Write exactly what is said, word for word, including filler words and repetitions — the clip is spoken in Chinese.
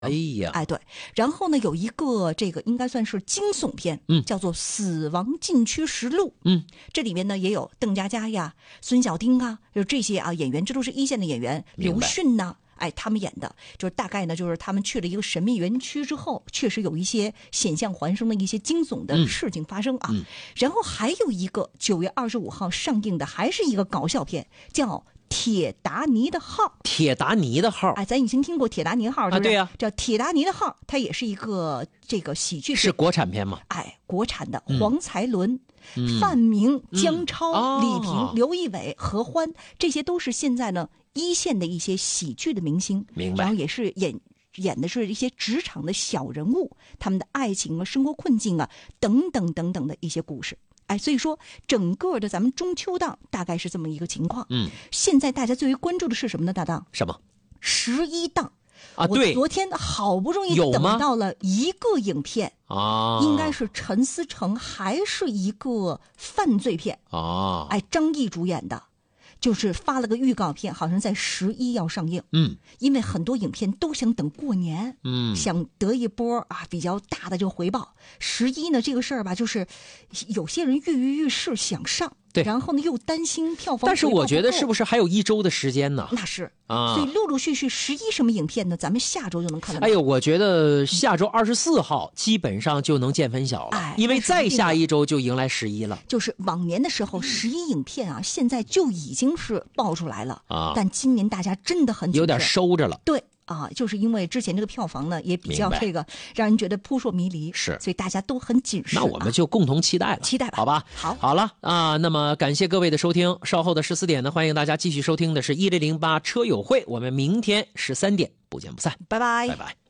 哎呀， 哎，对，然后呢，有一个这个应该算是惊悚片， 嗯， 叫做《死亡禁区实录》， 嗯， 这里面呢也有邓家佳呀、孙小丁啊，就这些啊演员，这都是一线的演员，刘迅呐、哎，他们演的，就是大概呢，就是他们去了一个神秘园区之后，确实有一些险象环生的一些惊悚的事情发生啊。 嗯嗯、 然后还有一个九月二十五号上映的，还是一个搞笑片，叫铁达尼的号， 铁达尼的号， 哎，咱以前听过铁达尼号，是不是？ 啊，对呀、啊， 叫铁达尼的号，它也是一个这个喜剧片， 是国产片吗？ 哎，国产的， 嗯、 黄才伦、 嗯、 范明、姜超、 嗯、 李萍、 哦、 刘仪伟、何欢，这些都是现在呢一线的一些喜剧的明星， 明白？ 然后也是演演的是一些职场的小人物，他们的爱情啊、生活困境啊等等等等的一些故事。哎，所以说整个的咱们中秋档大概是这么一个情况。 嗯， 现在大家最为关注的是什么呢？搭档？ 什么？ 十一档啊？对， 我昨天好不容易等到了一个影片啊， 应该是陈思诚，还是一个犯罪片啊？ 哎，张译主演的。就是发了个预告片，好像在十一要上映。 嗯， 因为很多影片都想等过年， 嗯， 想得一波啊比较大的这个回报。十一呢这个事儿吧，就是有些人跃跃欲试想上， 对， 然后呢又担心票房。 但是我觉得是不是还有一周的时间呢？ 那是啊， 所以陆陆续续十一什么影片呢？咱们下周就能看到。 哎呦，我觉得下周二十四号基本上就能见分晓了， 哎， 因为再下一周就迎来十一了。 就是往年的时候，十一影片啊，现在就已经是爆出来了啊， 但今年大家真的很有点收着了。 对。啊，就是因为之前这个票房呢也比较这个让人觉得扑朔迷离， 是， 所以大家都很谨慎、 啊。那我们就共同期待了， 期待吧， 好吧？ 好， 好了啊，那么感谢各位的收听，稍后的十四点呢，欢迎大家继续收听的是一零零八车友会，我们明天十三点不见不散， 拜拜， 拜拜。